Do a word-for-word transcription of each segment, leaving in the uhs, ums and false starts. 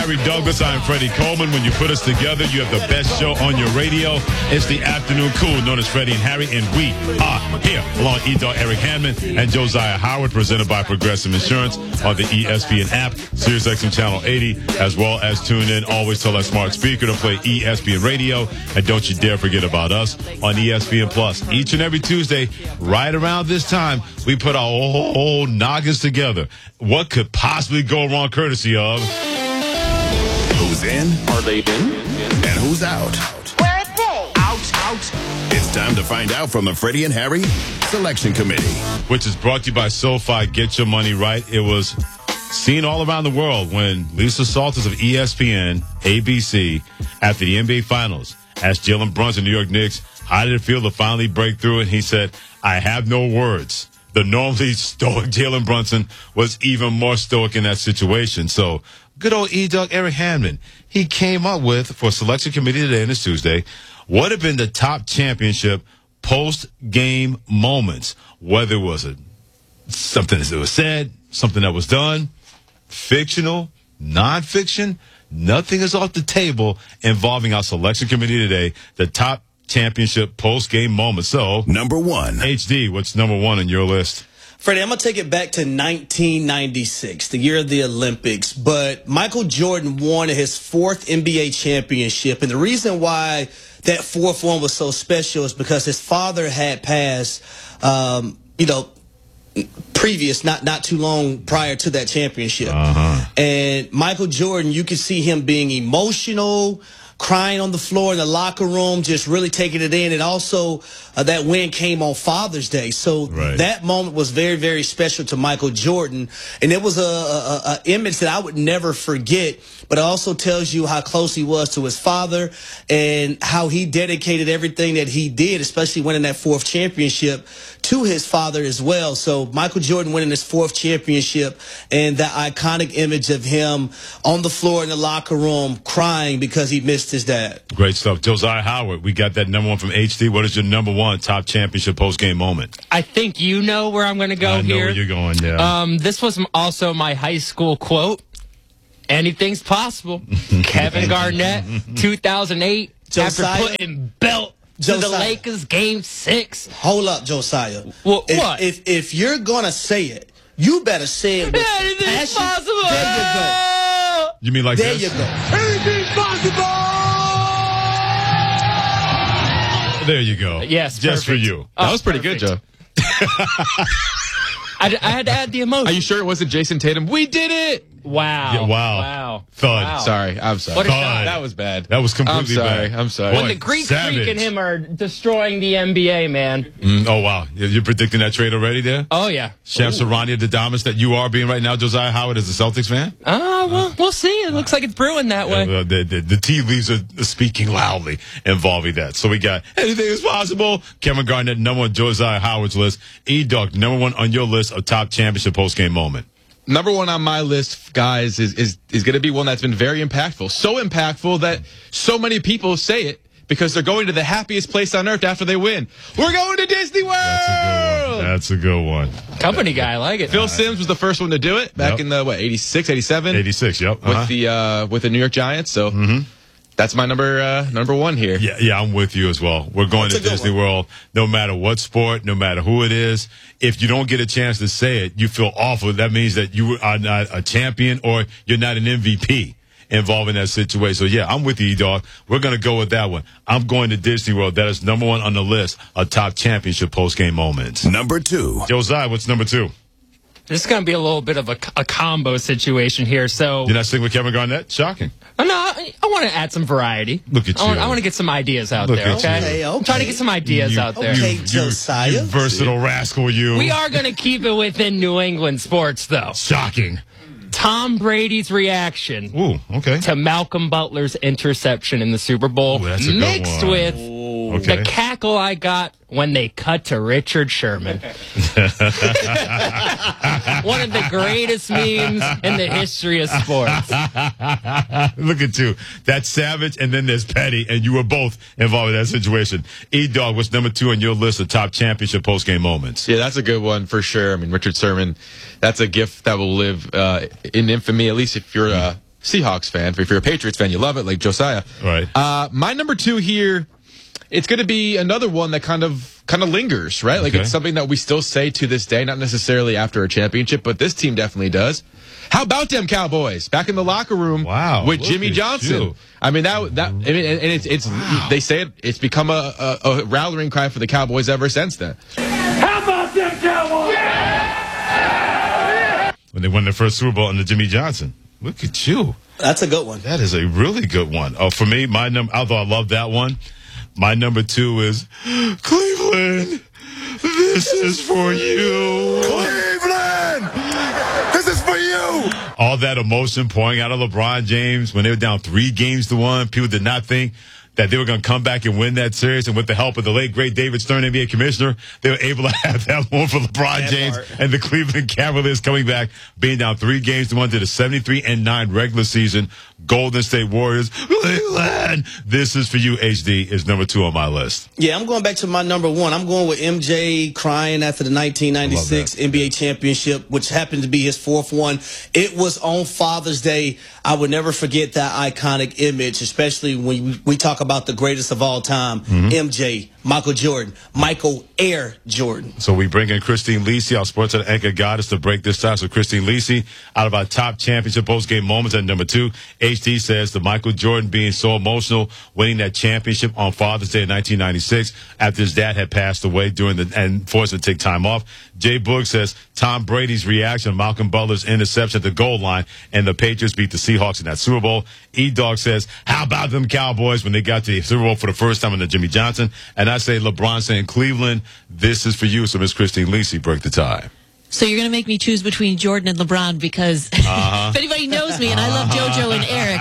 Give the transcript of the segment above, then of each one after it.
Harry Douglas, I'm Freddie Coleman. When you put us together, you have the best show on your radio. It's the afternoon cool, known as Freddie and Harry, and we are here along with E-Dog Eric Hanman and Josiah Howard, presented by Progressive Insurance on the E S P N app, SiriusXM Channel eighty, as well as tune in. Always tell that smart speaker to play E S P N Radio, and don't you dare forget about us on E S P N Plus. Each and every Tuesday, right around this time, we put our whole noggins together. What could possibly go wrong, courtesy of... Who's in? Are they in? And who's out? Where are they? Out, out. It's time to find out from the Freddie and Harry Selection Committee. Which is brought to you by SoFi. Get your money right. It was seen all around the world when Lisa Salters of E S P N, A B C, after the N B A Finals, asked Jalen Brunson, New York Knicks, how did it feel to finally break through? And he said, I have no words. The normally stoic Jalen Brunson was even more stoic in that situation. So, good old E-Dog Eric Hanman, he came up with, for selection committee today and this Tuesday, what have been the top championship post-game moments, whether it was a, something that was said, something that was done, fictional, non-fiction, nothing is off the table involving our selection committee today, the top championship post-game moments. So, number one. H D, what's number one on your list? Freddie, I'm going to take it back to nineteen ninety-six, the year of the Olympics. But Michael Jordan won his fourth N B A championship. And the reason why that fourth one was so special is because his father had passed, um, you know, previous, not, not too long prior to that championship. Uh-huh. And Michael Jordan, you could see him being emotional, crying on the floor in the locker room, just really taking it in. And also, uh, that win came on Father's Day. So right. That moment was very, very special to Michael Jordan. And it was a, a, a image that I would never forget. But it also tells you how close he was to his father and how he dedicated everything that he did, especially winning that fourth championship, to his father as well. So Michael Jordan winning his fourth championship and that iconic image of him on the floor in the locker room crying because he missed his dad. Great stuff. Josiah Howard, we got that number one from H D. What is your number one top championship post-game moment? I think you know where I'm going to go I know here. where you're going, yeah. Um, this was also my high school quote. Anything's possible. Kevin Garnett, two thousand eight, Josiah? after putting belt to Josiah. the Lakers game six. Hold up, Josiah. Well, if, what? If, if you're going to say it, you better say it with Anything's passion. possible. There you go. You mean like There this? you go. Anything's possible! There you go. Yes, Just for perfect. you. Oh, That was pretty good, Joe. I, I had to add the emotion. Are you sure it wasn't Jason Tatum? We did it! Wow. Yeah, wow. Wow. Thud. Wow. Sorry, I'm sorry. What a God. shot. That was bad. That was completely I'm sorry. bad. I'm sorry. When Boy, the Greek savage. Freak and him are destroying the N B A, man. Mm, oh, wow. You're predicting that trade already there? Oh, yeah. Shams Charania, the Damas that you are being right now, Josiah Howard, as a Celtics fan? Oh, well, we'll see. It looks like it's brewing that way. Uh, the, the, the tea leaves are speaking loudly involving that. So we got anything is possible. Kevin Garnett, number one, Josiah Howard's list. E-Dog, number one on your list of top championship post-game moment. Number one on my list, guys, is is, is going to be one that's been very impactful. So impactful that so many people say it because they're going to the happiest place on earth after they win. We're going to Disney World! That's a good one. That's a good one. Company guy, I like it. Phil Simms was the first one to do it back Yep. in the, what, eighty-six, eighty-seven? eighty-six, yep. Uh-huh. With the uh, with the New York Giants. So Mm-hmm. that's my number uh, number one here. Yeah, yeah, I'm with you as well. We're going That's to a good Disney one. World, no matter what sport, no matter who it is. If you don't get a chance to say it, you feel awful. That means that you are not a champion or you're not an M V P involved in that situation. So, yeah, I'm with you, E-Dog. We're going to go with that one. I'm going to Disney World. That is number one on the list of top championship post-game moments. Number two. Josiah, what's number two? This is going to be a little bit of a, a combo situation here. So, You're not sticking with Kevin Garnett? Shocking. oh, no, I, I want to add some variety. Look at I want, you. I want to get some ideas out Look there, at okay? you. Okay, I'm trying to get some ideas You- out there. Okay, you, Josiah. You versatile rascal, you. We are going to keep it within New England sports, though. Shocking. Tom Brady's reaction Ooh, okay. to Malcolm Butler's interception in the Super Bowl Ooh, that's a good mixed one. with Okay. the cackle I got when they cut to Richard Sherman. One of the greatest memes in the history of sports. Look at you. That's savage, and then there's petty, and you were both involved in that situation. E-Dog, what's number two on your list of top championship post-game moments? Yeah, that's a good one for sure. I mean, Richard Sherman, that's a gift that will live uh, in infamy, at least if you're a Seahawks fan. If you're a Patriots fan, you love it, like Josiah. Right. Uh, my number two here, it's going to be another one that kind of kind of lingers, right? Like Okay. it's something that we still say to this day, not necessarily after a championship, but this team definitely does. How about them Cowboys back in the locker room Wow, with look Jimmy at Johnson? you. I mean that that I mean, and and it's it's they say it, it's become a, a, a rallying cry for the Cowboys ever since then. How about them Cowboys? When they won their first Super Bowl under Jimmy Johnson. Look at you. That's a good one. That is a really good one. Oh, for me, my number, although I love that one, my number two is Cleveland. This is for you. Cleveland! This is for you! All that emotion pouring out of LeBron James when they were down three games to one. People did not think that they were going to come back and win that series. And with the help of the late, great David Stern, N B A commissioner, they were able to have that one for LeBron That James part. and the Cleveland Cavaliers coming back, being down three games to one to the seventy-three and nine regular season Golden State Warriors. Cleveland, this is for you, H D, is number two on my list. Yeah, I'm going back to my number one. I'm going with M J crying after the nineteen ninety-six N B A championship, which happened to be his fourth one. It was on Father's Day. I would never forget that iconic image, especially when we, we talk about the greatest of all time, M J, Michael Jordan, Michael Air Jordan. So we bring in Christine Lisi, our sports anchor goddess, to break this time. So Christine Lisi, out of our top championship post-game moments at number two, H D says the Michael Jordan being so emotional, winning that championship on Father's Day in nineteen ninety-six after his dad had passed away during the and forced him to take time off. Jay Boog says Tom Brady's reaction, Malcolm Butler's interception at the goal line, and the Patriots beat the Seahawks in that Super Bowl. E-Dog says, how about them Cowboys when they got to the Super Bowl for the first time under Jimmy Johnson? And I say LeBron saying, Cleveland, this is for you. So Miss Christine Lisi, break the tie. So you're going to make me choose between Jordan and LeBron because Uh-huh. if anybody knows me, and I love JoJo and Eric,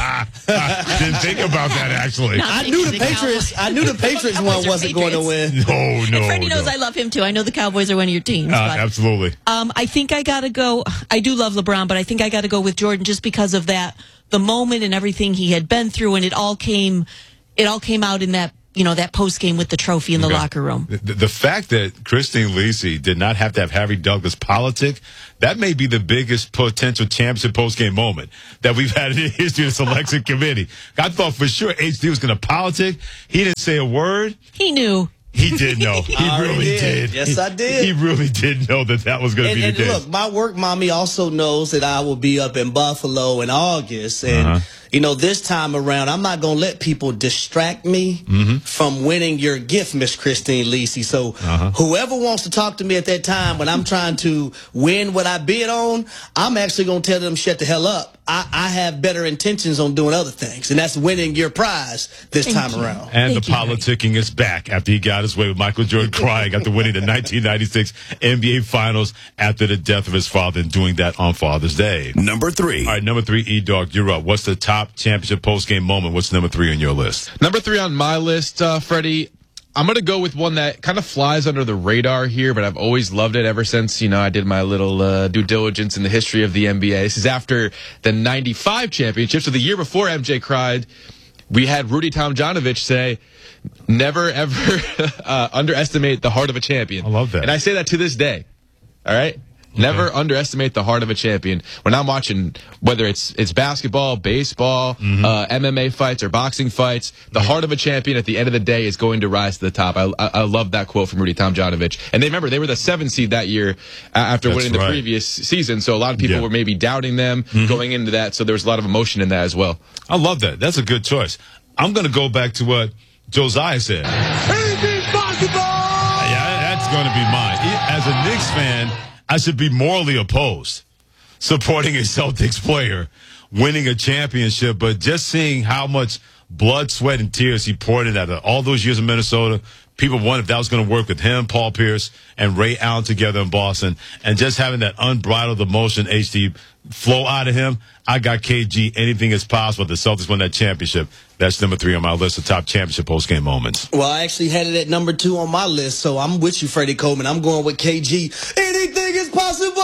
but Didn't think about that, actually. Not I knew the thinking Patriots. I knew the Patriots Cowboys one are wasn't going to win. Patriots. No, no. Freddie knows no. I love him too. I know the Cowboys are one of your teams. Uh, but, absolutely. um, I think I got to go. I do love LeBron, but I think I got to go with Jordan just because of that, the moment and everything he had been through, and it all came, it all came out in that. You know, that post game with the trophy in the Okay. locker room. The, the fact that Christine Lisi did not have to have Harry Douglas politic, that may be the biggest potential championship post-game moment that we've had in the history of the selection committee. I thought for sure H D was going to politic. He didn't say a word. He knew. He did know. He I already really did. did. Yes, I did. He really did know that that was going to And, be and the case. look, my work mommy also knows that I will be up in Buffalo in August. And, Uh-huh. you know, this time around, I'm not going to let people distract me Mm-hmm. from winning your gift, Miss Christine Lisi. So Uh-huh. whoever wants to talk to me at that time when I'm trying to win what I bid on, I'm actually going to tell them shut the hell up. I, I have better intentions on doing other things, and that's winning your prize this Thank time you. around. And Thank the you, Harry. politicking is back after he got his way with Michael Jordan crying after winning the nineteen ninety-six N B A Finals after the death of his father and doing that on Father's Day. Number three. All right, number three, E-Dog, you're up. What's the top championship post-game moment? What's number three on your list? Number three on my list, uh, Freddie, I'm going to go with one that kind of flies under the radar here, but I've always loved it ever since, you know, I did my little uh, due diligence in the history of the N B A. This is after the ninety-five championship. So the year before M J cried, we had Rudy Tomjanovich say, never, ever uh, underestimate the heart of a champion. I love that. And I say that to this day. All right? Never underestimate the heart of a champion. When I'm watching, whether it's it's basketball, baseball, Mm-hmm. uh, M M A fights, or boxing fights, the heart of a champion at the end of the day is going to rise to the top. I I, I love that quote from Rudy Tomjanovich. And they remember they were the seventh seed that year uh, after That's winning the right. previous season. So a lot of people Yeah. were maybe doubting them Mm-hmm. going into that. So there was a lot of emotion in that as well. I love that. That's a good choice. I'm going to go back to what Josiah said. Anything's possible! Yeah, that's going to be mine. As a Knicks fan, I should be morally opposed supporting a Celtics player winning a championship, but just seeing how much blood, sweat, and tears he poured into that. All those years in Minnesota, people wondered if that was going to work with him, Paul Pierce, and Ray Allen together in Boston, and just having that unbridled emotion, H D, flow out of him. I got K G. Anything is possible. The Celtics won that championship. That's number three on my list of top championship postgame moments. Well, I actually had it at number two on my list, so I'm with you, Freddie Coleman. I'm going with K G. Anything is possible!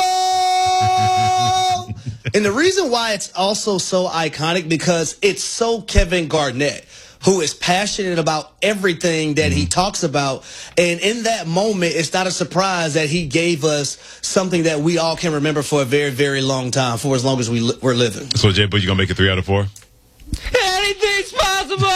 And the reason why it's also so iconic, because it's so Kevin Garnett. who is passionate about everything that he talks about. And in that moment, it's not a surprise that he gave us something that we all can remember for a very, very long time, for as long as we li- we're living. So, Jay, but you going to make it three out of four? Anything's possible!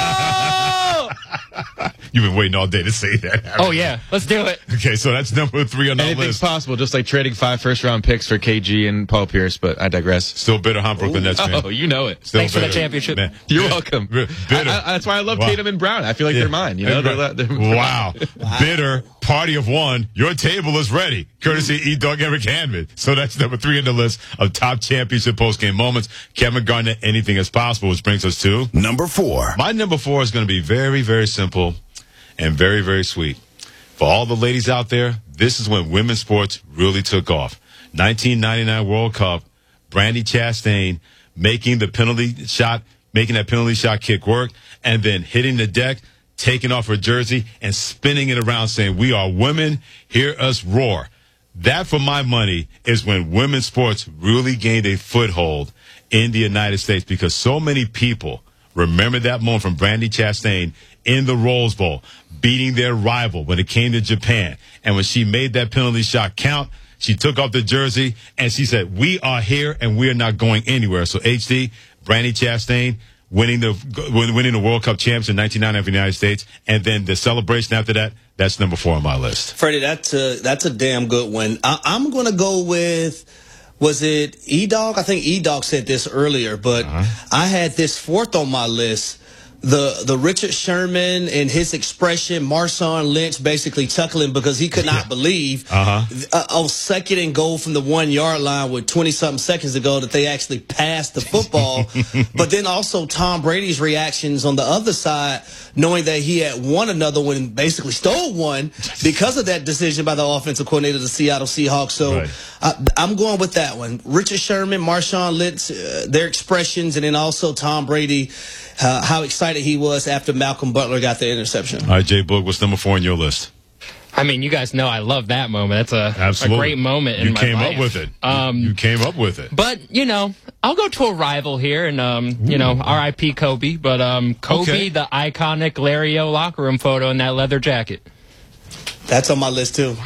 You've been waiting all day to say that. Oh, yeah. Let's do it. Okay, so that's number three on the Anything's list. possible, just like trading five first-round picks for K G and Paul Pierce, but I digress. Still bitter, huh, Brooklyn Nets fan? Oh, you know it. Still Thanks for the bitter. championship. Man, You're bit- welcome. Bitter. I, I, that's why I love Wow. Tatum and Brown. I feel like Yeah. they're mine. You know, they're, they're, wow. Bitter party of one. Your table is ready. Courtesy E-Dog Eric Hanman. So that's number three on the list of top championship postgame moments. Kevin Garnett, anything is possible, which brings us to Number four. my number four is going to be very, very simple and very, very sweet. For all the ladies out there, this is when women's sports really took off. nineteen ninety-nine World Cup, Brandi Chastain making the penalty shot, making that penalty shot kick work, and then hitting the deck, taking off her jersey, and spinning it around saying, "We are women, hear us roar." That, for my money, is when women's sports really gained a foothold in the United States, because so many people remember that moment from Brandi Chastain in the Rose Bowl, beating their rival when it came to Japan. And when she made that penalty shot count, she took off the jersey and she said, "We are here and we are not going anywhere." So H D, Brandi Chastain, winning the winning the World Cup champs in nineteen ninety for the United States, and then the celebration after that, that's number four on my list. Freddie, that's a, that's a damn good one. I, I'm going to go with, was it E-Dog? I think E-Dog said this earlier, but uh-huh. I had this fourth on my list. The the Richard Sherman and his expression, Marshawn Lynch basically chuckling because he could not believe uh-huh. uh, on second and goal from the one yard line with twenty something seconds ago that they actually passed the football. But then also Tom Brady's reactions on the other side, knowing that he had won another one and basically stole one because of that decision by the offensive coordinator of the Seattle Seahawks. So right. I, I'm going with that one. Richard Sherman, Marshawn Lynch, uh, their expressions, and then also Tom Brady. Uh, how excited he was after Malcolm Butler got the interception. All right, Jay Boog, what's number four on your list? I mean, you guys know I love that moment. That's a, Absolutely. a great moment in you my came life. up with it. Um, you came up with it. But, you know, I'll go to a rival here, and, um, you know, R I P Kobe. But um, Kobe, Okay. the iconic Larry O locker room photo in that leather jacket. That's on my list, too.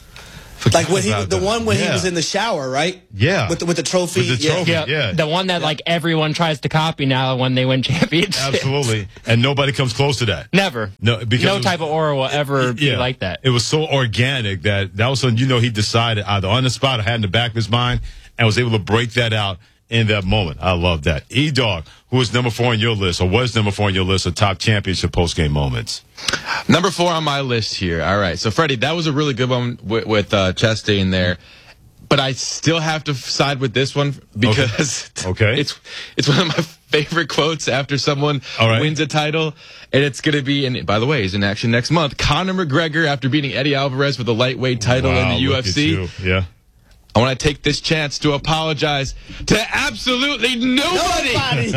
Like when he, about the that. one when Yeah. he was in the shower, right? Yeah. With the, with the trophy. With the yeah. trophy. Yeah, Yeah. the one that, like, everyone tries to copy now when they win championships. Absolutely. And nobody comes close to that. Never. No, because no it was- type of aura will ever be like that. It was so organic that that was when, you know, he decided either on the spot or had in the back of his mind and was able to break that out in that moment. I love that. E-Dog, who is number four on your list, or was number four on your list of top championship postgame moments? Number four on my list here. All right. So, Freddie, that was a really good one with, with uh, Chastain there. But I still have to side with this one because Okay. it's it's one of my favorite quotes after someone All right. wins a title. And it's going to be, and by the way, he's in action next month. Conor McGregor after beating Eddie Alvarez for the lightweight title Wow, in the U look F at C. you. Yeah. I want to take this chance to apologize to absolutely nobody. Nobody.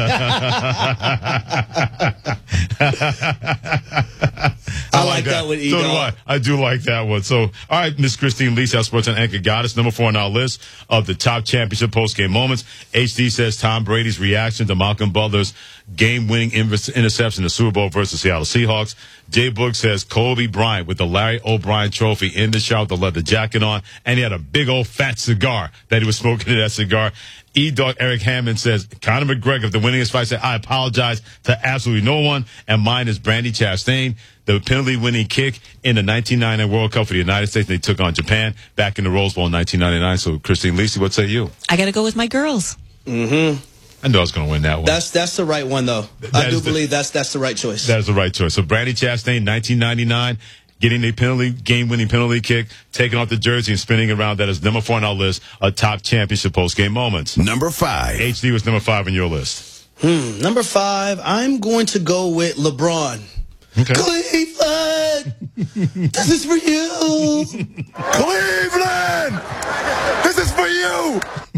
I, like that one, So do I. E-Dog. I do like that one. So, all right, Miss Christine Lisa, our sports and anchor goddess, number four on our list of the top championship postgame moments. H D says Tom Brady's reaction to Malcolm Butler's game-winning interception in the Super Bowl versus Seattle Seahawks. Jay Boog says Kobe Bryant with the Larry O'Brien trophy in the shower with the leather jacket on, and he had a big old fat cigar that he was smoking in that cigar. E-Dog Eric Hammond says Conor McGregor, the winningest fight, said, "I apologize to absolutely no one," and mine is Brandi Chastain, the penalty-winning kick in the nineteen ninety World Cup for the United States. They took on Japan back in the Rose Bowl in nineteen ninety-nine. So, Christine Lisi, what say you? I got to go with my girls. Mm-hmm. I knew I was going to win that one. That's that's the right one, though. That I do is the- believe that's that's the right choice. That is the right choice. So Brandi Chastain, nineteen ninety-nine, getting the penalty, game-winning penalty kick, taking off the jersey and spinning around. That is number four on our list of top championship post-game moments. Number five. H D was number five on your list. Hmm. Number five, I'm going to go with LeBron. Okay. Cleveland, this is for you. Cleveland! This is for you!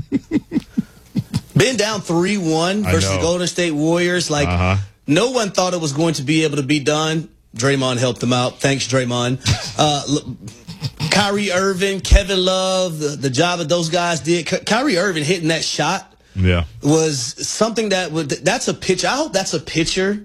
Been down three one I versus know. the Golden State Warriors. Like, Uh-huh. no one thought it was going to be able to be done. Draymond helped them out. Thanks, Draymond. Uh, L- Kyrie Irving, Kevin Love, the, the job that those guys did. Ky- Kyrie Irving hitting that shot Yeah. was something that would, that's a pitch. I hope that's a pitcher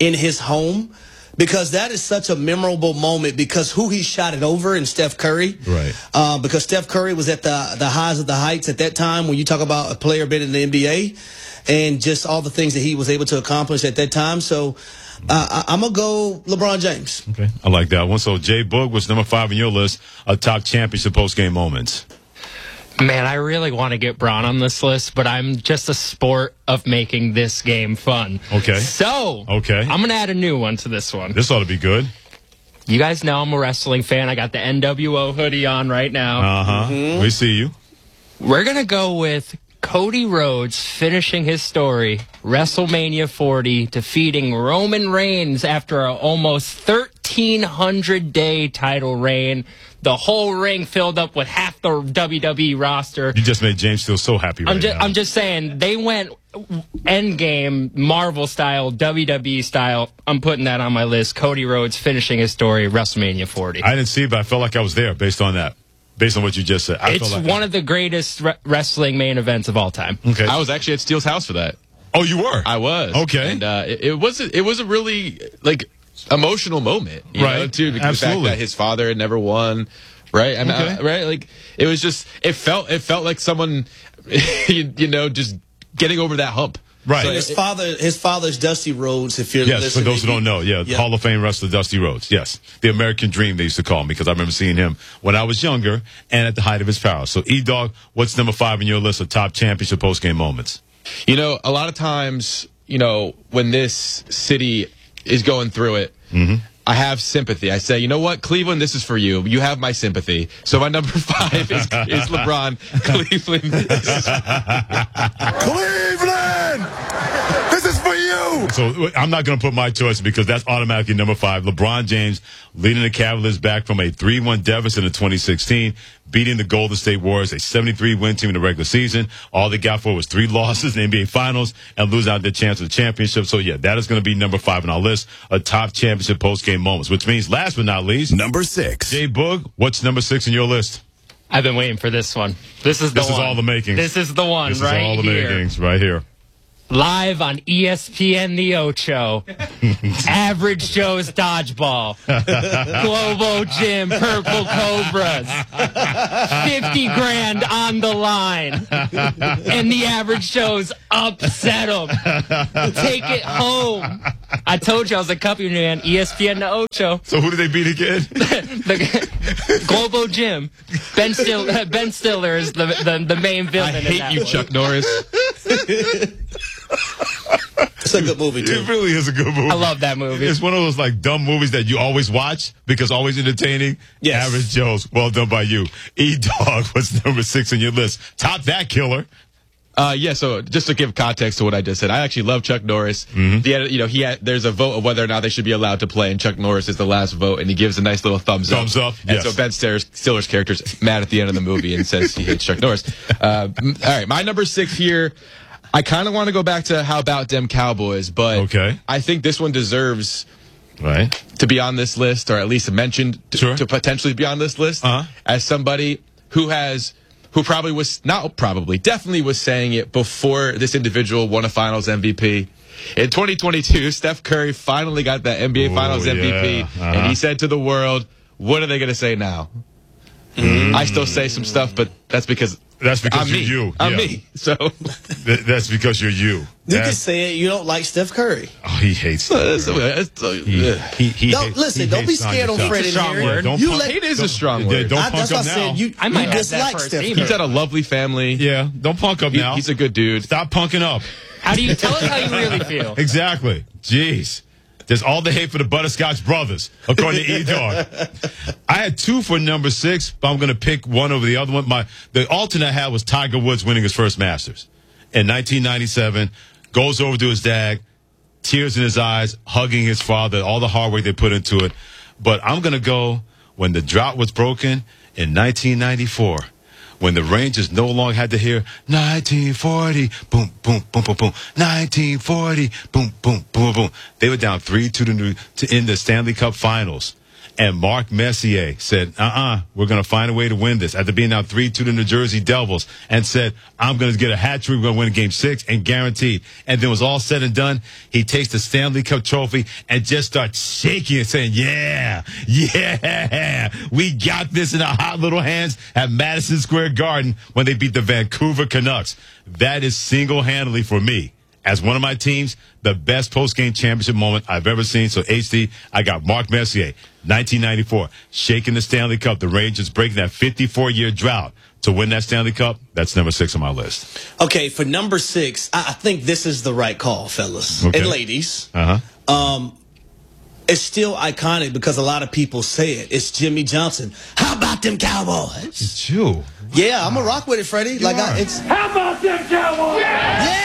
in his home, because that is such a memorable moment because who he shot it over in Steph Curry. Right. Uh, because Steph Curry was at the the highs of the heights at that time when you talk about a player being in the N B A and just all the things that he was able to accomplish at that time. So uh, I, I'm going to go LeBron James. Okay. I like that one. So Jay Boog was number five on your list of top championship post-game moments. Man, I really want to get Bron on this list, but I'm just a sport of making this game fun. Okay. So, Okay. I'm going to add a new one to this one. This ought to be good. You guys know I'm a wrestling fan. I got the N W O hoodie on right now. Uh-huh. Mm-hmm. We see you. We're going to go with Cody Rhodes finishing his story, WrestleMania forty, defeating Roman Reigns after an almost thirteen hundred day title reign. The whole ring filled up with half the W W E roster. You just made James feel so happy right I'm just, now. I'm just saying, they went Endgame, Marvel style, W W E style. I'm putting that on my list. Cody Rhodes finishing his story, WrestleMania forty. I didn't see it, but I felt like I was there based on that. Based on what you just said. I It's felt like one of the greatest re- wrestling main events of all time. Okay. I was actually at Steele's house for that. Oh, you were? I was. Okay. And uh, it, it was a, it was a really like emotional moment, you Right. know, too, because the Absolutely. fact that his father had never won, right? I mean, Okay. uh, right? Like it was just it felt it felt like someone, you, you know, just getting over that hump. Right. So His it- father, his father's Dusty Rhodes. If you're Yes, listening, for those who don't know, yeah, Yeah. Hall of Fame wrestler Dusty Rhodes. Yes, the American Dream they used to call him because I remember seeing him when I was younger and at the height of his power. So, E-Dog, what's number five in your list of top championship post-game moments? You know, a lot of times, you know, when this city is going through it, I have sympathy. I say, you know what, Cleveland, this is for you. You have my sympathy. So my number five is, is LeBron. Cleveland. This is Cleveland! This is for you! So I'm not going to put my choice because that's automatically number five. LeBron James leading the Cavaliers back from a three one deficit in twenty sixteen, beating the Golden State Warriors, a seventy-three win team in the regular season. All they got for was three losses in the N B A Finals and lose out their chance of the championship. So, yeah, that is going to be number five on our list of top championship post-game moments, which means last but not least, Number six. Jay Boog, what's number six in your list? I've been waiting for this one. This is the This is one. all the makings. This is the one This right is all the here. makings right here. Live on E S P N The Ocho. Average Joe's Dodgeball. Globo Gym Purple Cobras. fifty grand on the line. And the Average Joe's upset them. Take it home. I told you I was a company man. E S P N The Ocho. So who did they beat again? The Globo Gym. Ben Stiller, Ben Stiller is the, the, the main villain. I in hate that you, one. Chuck Norris. It's a good movie too. It really is a good movie. I love that movie. It's one of those like dumb movies that you always watch because always entertaining. Yes. Average Joe's. Well done by you. E-Dog was number six on your list. Top that killer. Uh, yeah, so just to give context to what I just said, I actually love Chuck Norris. Mm-hmm. The, you know, he had, there's a vote of whether or not they should be allowed to play, and Chuck Norris is the last vote, and he gives a nice little thumbs, Thumbs up, And yes. so Ben Stiller's, Stiller's character's mad at the end of the movie and says he hates Chuck Norris. Uh, m- all right, my number six here. I kind of want to go back to how about them Cowboys, but Okay. I think this one deserves Right. to be on this list, or at least mentioned to, Sure. to potentially be on this list Uh-huh. as somebody who has, who probably was, not probably, definitely was saying it before this individual won a Finals M V P. In twenty twenty-two, Steph Curry finally got that N B A Ooh, Finals M V P, yeah. Uh-huh. and he said to the world, what are they going to say now? I still say some stuff, but that's because That's because I'm you're me. you. I'm Yeah. me. So Th- That's because you're you. You That- can say it. You don't like Steph Curry. oh, he hates Steph it's- Curry. it's- uh, He, yeah. he, he Don't hates- listen. he Don't be hates scared on Sonya Fred Tuck. and strong Harry. word. Don't You punk- let. Hate is a don't- strong yeah, word. Don't I, punk that's up what I now. said. You, I might you add that dislike for a Steph team. Curry. He's got a lovely family. Yeah, don't punk up He- now. he's a good dude. Stop punking up. How do you tell us how you really feel? Exactly. Jeez. There's all the hate for the Butterscotch Brothers, according to E-Dog. I had two for number six, but I'm going to pick one over the other one. My The alternate I had was Tiger Woods winning his first Masters in nineteen ninety-seven. Goes over to his dad, tears in his eyes, hugging his father, all the hard work they put into it. But I'm going to go when the drought was broken in nineteen ninety-four. When the Rangers no longer had to hear nineteen forty, boom, boom, boom, boom, boom, nineteen forty, boom, boom, boom, boom. They were down three two to, to in the Stanley Cup Finals. And Mark Messier said, uh-uh, we're going to find a way to win this. After being down three two to the New Jersey Devils, and said, I'm going to get a hat trick. We're going to win game six and guaranteed. And then it was all said and done. He takes the Stanley Cup trophy and just starts shaking it, saying, yeah, yeah, we got this in our hot little hands at Madison Square Garden when they beat the Vancouver Canucks. That is single-handedly for me, as one of my teams, the best post-game championship moment I've ever seen. So, H D, I got Mark Messier, nineteen ninety-four, shaking the Stanley Cup. The Rangers breaking that fifty-four-year drought to win that Stanley Cup. That's number six on my list. Okay, for number six, I I think this is the right call, fellas Okay. and ladies. Uh-huh. Um, it's still iconic because a lot of people say it. It's Jimmy Johnson. How about them Cowboys? It's you. Yeah, I'm a rock with it, Freddie. Like are. I, it's How about them Cowboys? yeah,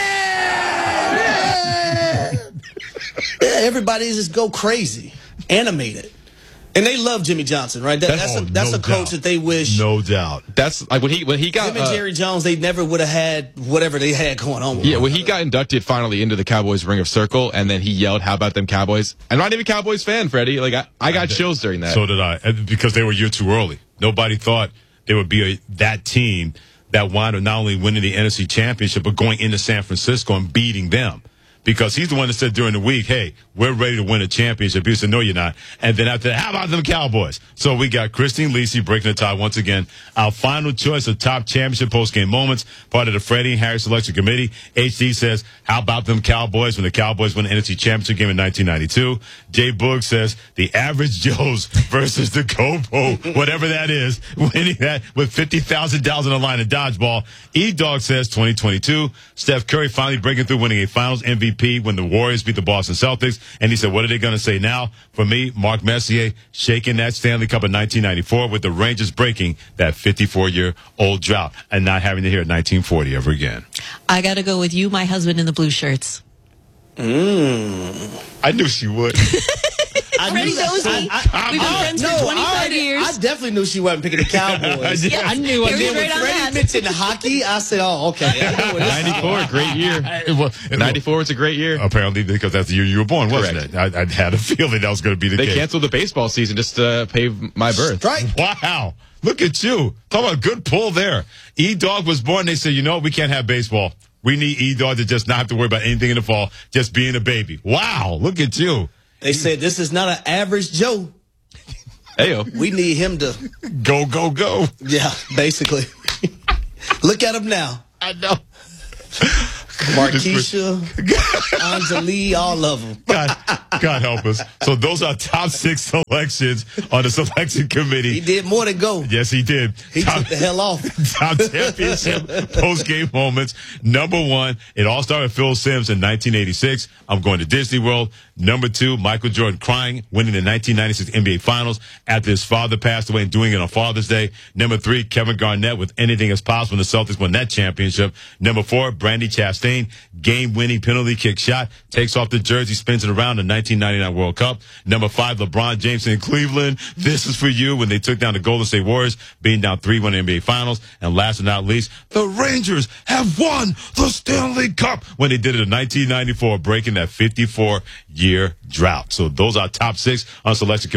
yeah. Yeah, everybody just go crazy, animated, and they love Jimmy Johnson, right? That, that's Oh, a, that's no a coach doubt. that they wish. No doubt. That's like when he when he got Him and uh, Jerry Jones, they never would have had whatever they had going on. With yeah, one when he another. got inducted finally into the Cowboys Ring of Circle, and then he yelled, "How about them Cowboys?" I'm not even a Cowboys fan, Freddie. Like I, I got chills during that. So did I, and because they were a year too early. Nobody thought they would be a, that team that wound up not only winning the N F C Championship, but going into San Francisco and beating them. Because he's the one that said during the week, hey, we're ready to win a championship. He said, no, you're not. And then after that, how about them Cowboys? So we got Christine Lisi breaking the tie once again. Our final choice of top championship postgame moments, part of the Freddie and Harry Selection Committee. H D says, how about them Cowboys when the Cowboys won the N F C Championship game in nineteen ninety-two? Jay Boog says, the average Joes versus the Copo, whatever that is, winning that with fifty thousand dollars on the line of dodgeball. E-Dog says, twenty twenty-two. Steph Curry finally breaking through, winning a finals M V P when the Warriors beat the Boston Celtics. And he said, what are they going to say now? For me, Mark Messier shaking that Stanley Cup in nineteen ninety-four with the Rangers breaking that fifty-four-year-old drought and not having to hear nineteen forty ever again. I got to go with you, my husband in the blue shirts. I knew she would. I Freddie knew that- knows me. I- I- We've been I- friends no, for I twenty-five already- years. I definitely knew she wasn't picking the Cowboys. Yeah, I knew I He was did. right on Freddie that. mentioned hockey. I said, "Oh, okay." I know what this is. ninety-four, great year. Well, ninety-four was a great year. apparently, because that's the year you were born, wasn't Correct. it? I, I had a feeling that was going to be the They case. canceled the baseball season just to pay my birth. Strike. Wow. Look at you. Talk about a good pull there. E-Dog was born. They said, you know what? We can't have baseball. We need E-Dog to just not have to worry about anything in the fall, just being a baby. Wow. Look at you. They said this is not an average Joe. Heyo. We need him to, Go, go, go. yeah, basically. Look at him now. I know. Markeisha, Anjali, all of them. God, God help us. So those are top six selections on the selection He committee. did more than go. Yes, he did. He Top- took the hell off. Top championship post-game moments. Number one, it all started with Phil Simms in nineteen eighty-six. I'm going to Disney World. Number two, Michael Jordan crying, winning the nineteen ninety-six N B A Finals after his father passed away and doing it on Father's Day. Number three, Kevin Garnett with Anything Is Possible when the Celtics won that championship. Number four, Brandy Chastain, game-winning penalty kick shot, takes off the jersey, spins it around the nineteen ninety-nine World Cup. Number five, LeBron James in Cleveland. This is for you when they took down the Golden State Warriors, being down three one in the N B A Finals. And last but not least, the Rangers have won the Stanley Cup when they did it in nineteen ninety-four, breaking that fifty-four-year drought. So those are top six on selection.